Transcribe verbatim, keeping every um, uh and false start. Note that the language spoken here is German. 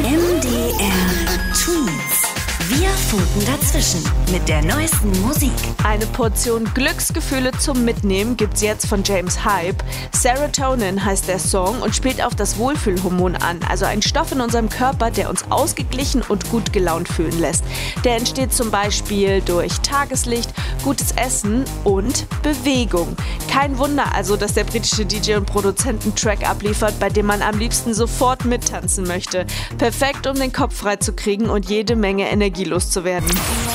M D R Twins. Wir funken dazwischen mit der neuesten Musik. Eine Portion Glücksgefühle zum Mitnehmen gibt's jetzt von James Hype. Serotonin heißt der Song und spielt auf das Wohlfühlhormon an, also ein Stoff in unserem Körper, der uns ausgeglichen und gut gelaunt fühlen lässt. Der entsteht zum Beispiel durch Tageslicht, gutes Essen und Bewegung. Kein Wunder also, dass der britische D J und Produzent einen Track abliefert, bei dem man am liebsten sofort mittanzen möchte. Perfekt, um den Kopf frei zu kriegen und jede Menge Energie loszuwerden.